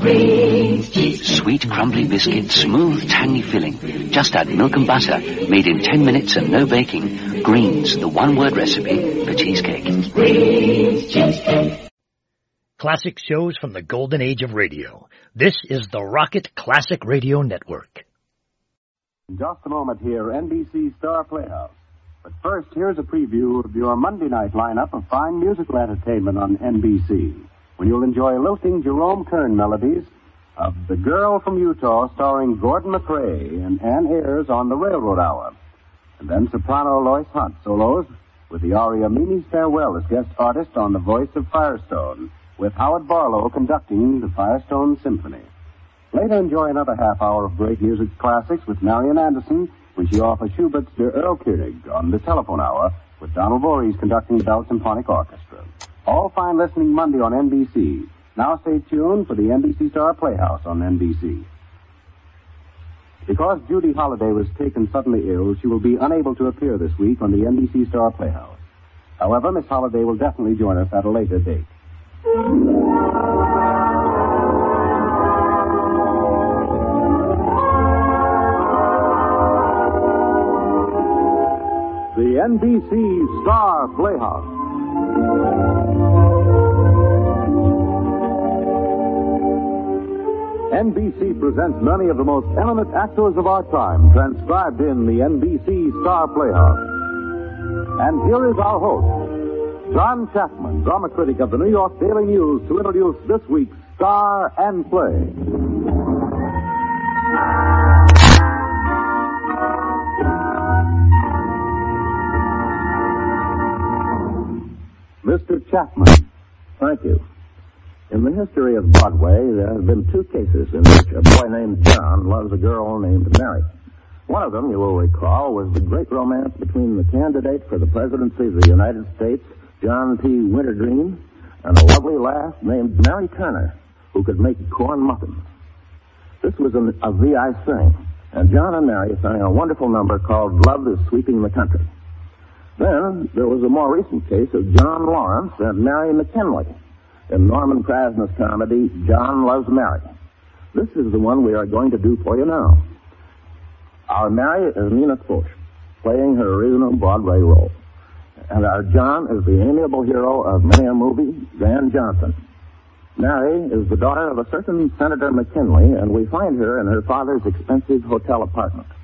Green's cheese. Sweet, crumbly biscuit, smooth, tangy filling. Just add milk and butter, made in 10 minutes and no baking. Green's, the one-word recipe for cheesecake. Green's cheesecake. Classic shows from the golden age of radio. This is the Rocket Classic Radio Network. In just a moment here, NBC Star Playhouse. But first, here's a preview of your Monday night lineup of fine musical entertainment on NBC, when you'll enjoy lilting Jerome Kern melodies of The Girl from Utah, starring Gordon McRae and Ann Ayers on the Railroad Hour. And then soprano Lois Hunt solos with the aria Mimi's Farewell as guest artist on The Voice of Firestone, with Howard Barlow conducting the Firestone Symphony. Later, enjoy another half hour of great music classics with Marian Anderson when she offers Schubert's Der Erlkönig on the Telephone Hour with Donald Voorhees conducting the Bell Symphonic Orchestra. All fine listening Monday on NBC. Now stay tuned for the NBC Star Playhouse on NBC. Because Judy Holliday was taken suddenly ill, she will be unable to appear this week on the NBC Star Playhouse. However, Miss Holliday will definitely join us at a later date. The NBC Star Playhouse. NBC presents many of the most eminent actors of our time, transcribed in the NBC Star Playhouse. And here is our host, John Chapman, drama critic of the New York Daily News, to introduce this week's Star and Play. Mr. Chapman. Thank you. In the history of Broadway, there have been two cases in which a boy named John loves a girl named Mary. One of them, you will recall, was the great romance between the candidate for the presidency of the United States, John P. Wintergreen, and a lovely lass named Mary Turner, who could make corn muffins. This was a V.I. Sing, and John and Mary sang a wonderful number called Love is Sweeping the Country. Then there was a more recent case of John Lawrence and Mary McKinley in Norman Krasna's comedy, John Loves Mary. This is the one we are going to do for you now. Our Mary is Nina Foch, playing her original Broadway role. And our John is the amiable hero of many a movie, Dan Johnson. Mary is the daughter of a certain Senator McKinley, and we find her in her father's expensive hotel apartment.